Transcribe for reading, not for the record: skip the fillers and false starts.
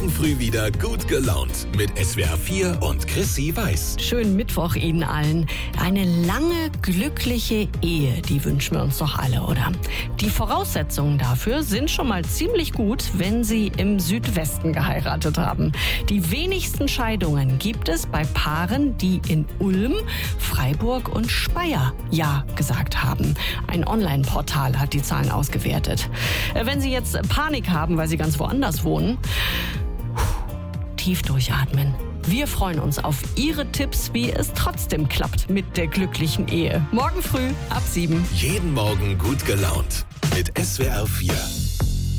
Morgen früh wieder gut gelaunt mit SWR 4 und Chrissy Weiß. Schönen Mittwoch Ihnen allen. Eine lange, glückliche Ehe, die wünschen wir uns doch alle, oder? Die Voraussetzungen dafür sind schon mal ziemlich gut, wenn Sie im Südwesten geheiratet haben. Die wenigsten Scheidungen gibt es bei Paaren, die in Ulm, Freiburg und Speyer Ja gesagt haben. Ein Online-Portal hat die Zahlen ausgewertet. Wenn Sie jetzt Panik haben, weil Sie ganz woanders wohnen, tief durchatmen. Wir freuen uns auf Ihre Tipps, wie es trotzdem klappt mit der glücklichen Ehe. Morgen früh ab 7. Jeden Morgen gut gelaunt mit SWR 4.